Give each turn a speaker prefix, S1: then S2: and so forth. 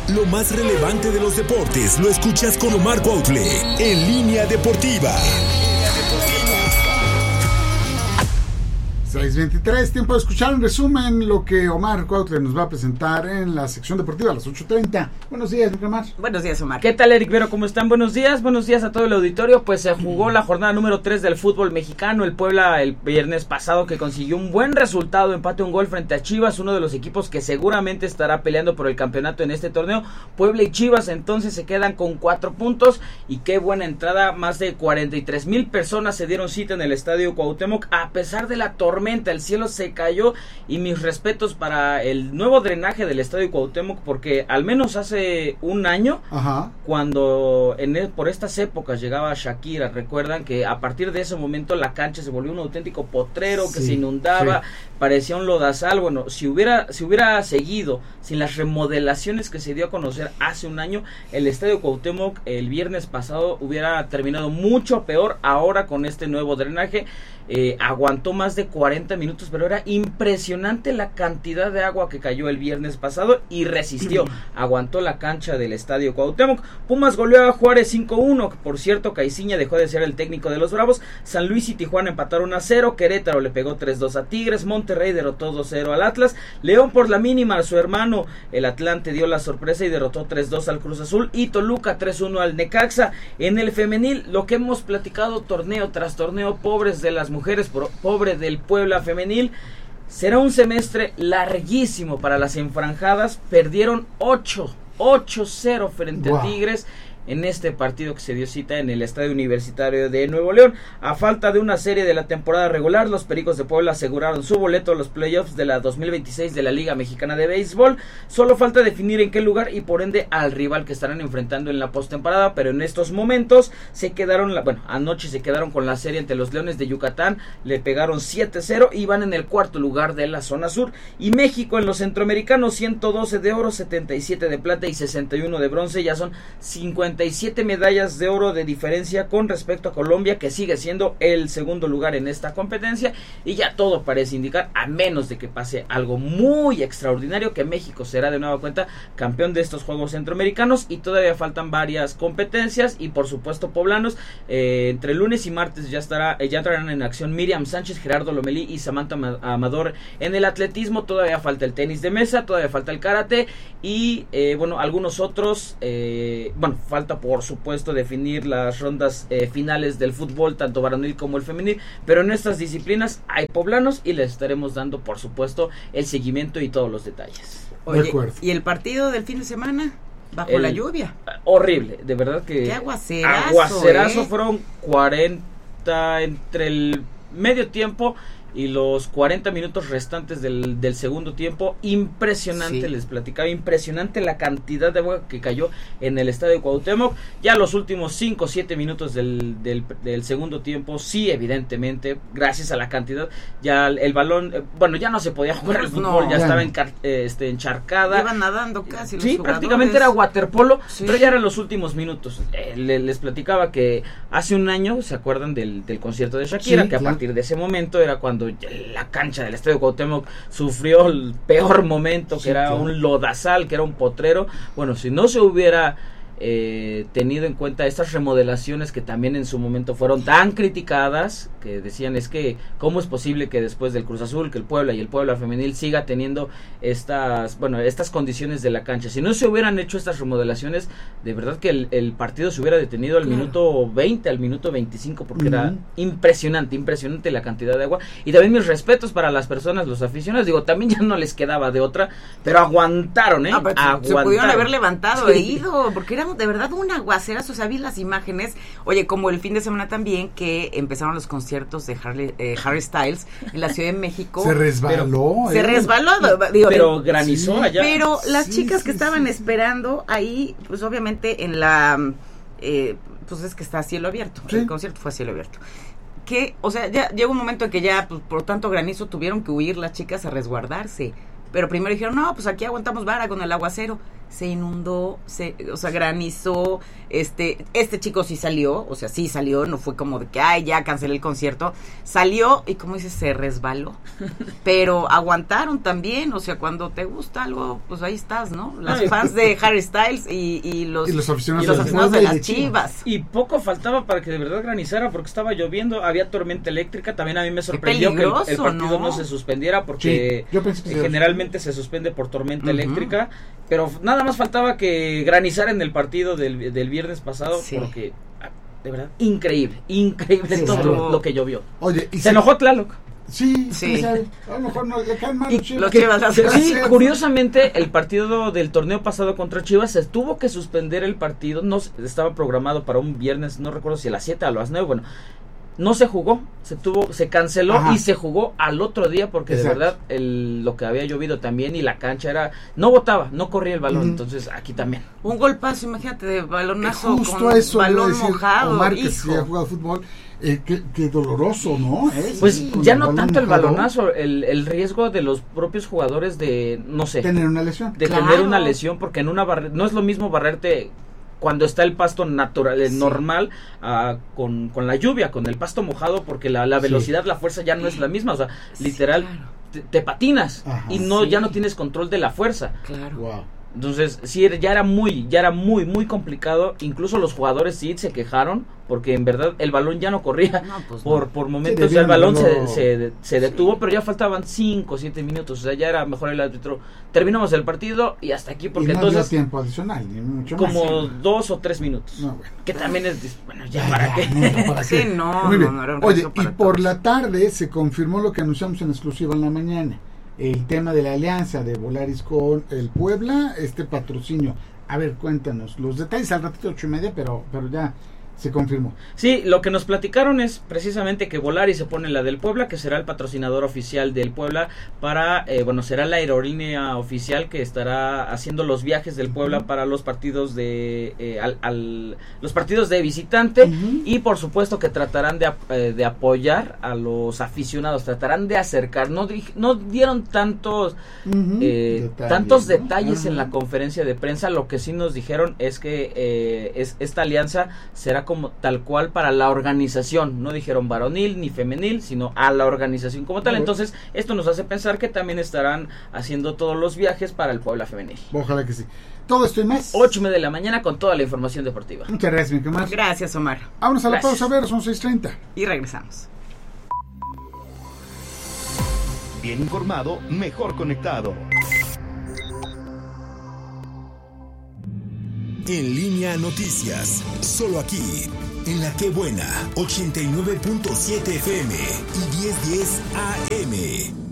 S1: Lo más relevante de los deportes lo escuchas con Omar Cuautle en Línea Deportiva.
S2: 6:23, tiempo de escuchar en resumen lo que Omar Cuautle nos va a presentar en la sección deportiva a las 8:30. Buenos días, Omar.
S3: Buenos días, Omar.
S4: ¿Qué tal, Eric Vero? ¿Cómo están? Buenos días a todo el auditorio. Pues se jugó la jornada número 3 del fútbol mexicano. El Puebla el viernes pasado que consiguió un buen resultado, empate un gol frente a Chivas, uno de los equipos que seguramente estará peleando por el campeonato en este torneo. Puebla y Chivas entonces se quedan con 4 puntos y qué buena entrada, más de 43,000 personas se dieron cita en el Estadio Cuauhtémoc a pesar de la tormenta. El cielo se cayó y mis respetos para el nuevo drenaje del Estadio Cuauhtémoc, porque al menos hace un año, cuando por estas épocas llegaba Shakira, recuerdan que a partir de ese momento la cancha se volvió un auténtico potrero que se inundaba, parecía un lodazal. Bueno, si hubiera seguido sin las remodelaciones que se dio a conocer hace un año, el Estadio Cuauhtémoc el viernes pasado hubiera terminado mucho peor. Ahora con este nuevo drenaje aguantó más de 40 minutos, pero era impresionante la cantidad de agua que cayó el viernes pasado y resistió, aguantó la cancha del Estadio Cuauhtémoc. Pumas goleó a Juárez 5-1, por cierto, Caiciña dejó de ser el técnico de los Bravos. San Luis y Tijuana empataron a 0, Querétaro le pegó 3-2 a Tigres, Monterrey derrotó 2-0 al Atlas, León por la mínima a su hermano, el Atlante dio la sorpresa y derrotó 3-2 al Cruz Azul, y Toluca 3-1 al Necaxa. En el femenil, lo que hemos platicado torneo tras torneo, pobres de las mujeres, pobre del Puebla femenil, será un semestre larguísimo para las enfranjadas. Perdieron 8-0 frente a Tigres en este partido que se dio cita en el Estadio Universitario de Nuevo León. A falta de una serie de la temporada regular, los Pericos de Puebla aseguraron su boleto a los playoffs de la 2026 de la Liga Mexicana de Béisbol. Solo falta definir en qué lugar y por ende al rival que estarán enfrentando en la postemporada, pero en estos momentos se quedaron, anoche se quedaron con la serie ante los Leones de Yucatán, le pegaron 7-0 y van en el cuarto lugar de la zona sur. Y México en los centroamericanos, 112 de oro, 77 de plata y 61 de bronce, ya son 57 medallas de oro de diferencia con respecto a Colombia, que sigue siendo el segundo lugar en esta competencia, y ya todo parece indicar, a menos de que pase algo muy extraordinario, que México será de nueva cuenta campeón de estos Juegos Centroamericanos. Y todavía faltan varias competencias y por supuesto poblanos. Entre lunes y martes ya entrarán en acción Miriam Sánchez, Gerardo Lomelí y Samantha Amador en el atletismo. Todavía falta el tenis de mesa, todavía falta el karate y algunos otros. Falta por supuesto definir las rondas finales del fútbol, tanto varonil como el femenil, pero en estas disciplinas hay poblanos y les estaremos dando por supuesto el seguimiento y todos los detalles.
S3: Oye, ¿y el partido del fin de semana? Bajo la lluvia.
S4: Horrible, de verdad que...
S3: ¡Qué aguacerazo!
S4: Fueron 40 entre el medio tiempo y los 40 minutos restantes del segundo tiempo. Impresionante, les platicaba, impresionante la cantidad de agua que cayó en el Estadio Cuauhtémoc. Ya los últimos 5 o 7 minutos del segundo tiempo, sí, evidentemente, gracias a la cantidad, ya el balón, ya no se podía jugar el fútbol, ya estaba encharcada.
S3: Iban nadando casi los
S4: jugadores. Prácticamente era waterpolo, pero ya eran los últimos minutos. Les platicaba que hace un año, ¿se acuerdan del concierto de Shakira? Que a partir de ese momento era cuando la cancha del Estadio Cuauhtémoc sufrió el peor momento, que era un lodazal, que era un potrero. Bueno, si no se hubiera tenido en cuenta estas remodelaciones que también en su momento fueron tan criticadas, que decían es que cómo es posible que después del Cruz Azul, que el Puebla y el Puebla femenil siga teniendo estas condiciones de la cancha. Si no se hubieran hecho estas remodelaciones, de verdad que el partido se hubiera detenido al minuto 20, al minuto 25, porque era impresionante la cantidad de agua. Y también mis respetos para las personas, los aficionados, también ya no les quedaba de otra, pero aguantaron, aguantaron.
S3: Se pudieron haber levantado e ido, porque era de verdad un aguacerazo. O sea, vi las imágenes, como el fin de semana también, que empezaron los conciertos de Harry Styles en la Ciudad de México.
S2: Se resbaló.
S4: Pero granizó allá.
S3: Pero las chicas que estaban esperando ahí, pues obviamente en la... pues es que está a cielo abierto. El concierto fue a cielo abierto. Ya llegó un momento en que ya, pues, por tanto granizo, tuvieron que huir las chicas a resguardarse. Pero primero dijeron, no, pues aquí aguantamos vara con el aguacero. se inundó, o sea, granizó, este chico sí salió, o sea, sí salió, no fue como de que, ay, ya cancelé el concierto, salió y como dices, se resbaló, pero aguantaron también, o sea, cuando te gusta algo, pues ahí estás, ¿no? Las fans de Harry Styles y los aficionados de las Chivas.
S4: Y poco faltaba para que de verdad granizara, porque estaba lloviendo, había tormenta eléctrica, también a mí me sorprendió que el partido no se suspendiera, porque
S2: yo pensé que
S4: generalmente se suspende por tormenta eléctrica, pero nada más faltaba que granizara en el partido del viernes pasado, porque de verdad, increíble todo lo que llovió.
S2: Oye,
S4: se enojó Tlaloc.
S2: Sí. A lo mejor no le caen mal los Chivas.
S4: Sí, curiosamente, el partido del torneo pasado contra Chivas se tuvo que suspender el partido, no estaba programado para un viernes, no recuerdo si a las 7 o a las 9, bueno, no se jugó, se canceló y se jugó al otro día porque de verdad lo que había llovido también y la cancha no botaba, no corría el balón, entonces aquí también.
S3: Un golpazo, imagínate, de balonazo
S2: justo
S3: con
S2: eso
S3: balón mojado.
S2: Omar, que sí ha jugado fútbol, qué doloroso, ¿no?
S4: Pues ya no tanto el balonazo, el riesgo de los propios jugadores de, no sé.
S2: Tener una lesión.
S4: Tener una lesión, porque en una no es lo mismo barrerte cuando está el pasto natural, normal, con la lluvia, con el pasto mojado, porque la velocidad, la fuerza ya no es la misma, o sea, literal, te patinas y ya no tienes control de la fuerza.
S3: Claro.
S2: Wow.
S4: Entonces, sí, ya era muy complicado. Incluso los jugadores sí se quejaron porque en verdad el balón ya no corría. Por momentos el balón se detuvo, pero ya faltaban 5 o 7 minutos. O sea, ya era mejor el árbitro. Terminamos el partido y hasta aquí, porque
S2: y no
S4: entonces
S2: tiempo adicional, ni mucho
S4: como
S2: más,
S4: 2 o 3 minutos.
S2: No, bueno.
S4: Que también es, bueno, ya para qué.
S2: ¿Para qué?
S3: Sí, no.
S2: Muy bien.
S3: Era un
S2: Oye,
S3: reto
S2: y
S3: para
S2: por
S3: todos.
S2: la tarde se confirmó lo que anunciamos en exclusiva en la mañana. El tema de la alianza de Volaris con el Puebla, patrocinio. A ver, cuéntanos los detalles al ratito 8:30, pero ya se confirmó.
S4: Sí, lo que nos platicaron es precisamente que Volaris se pone la del Puebla, que será el patrocinador oficial del Puebla para, será la aerolínea oficial que estará haciendo los viajes del Puebla para los partidos los partidos de visitante, y por supuesto que tratarán de apoyar a los aficionados, tratarán de acercar, no dieron tantos detalles en la conferencia de prensa. Lo que sí nos dijeron es que esta alianza será como tal cual para la organización, no dijeron varonil ni femenil, sino a la organización como tal. Entonces esto nos hace pensar que también estarán haciendo todos los viajes para el Puebla femenil.
S2: Ojalá que sí. Todo esto y más
S4: 8:30 de la mañana con toda la información deportiva.
S2: Muchas gracias, mi Omar.
S3: Gracias, Omar.
S2: Vámonos a la pausa, a ver, son 6:30
S3: y regresamos.
S1: Bien informado, mejor conectado. En Línea Noticias, solo aquí, en La Qué Buena, 89.7 FM y 1010 AM.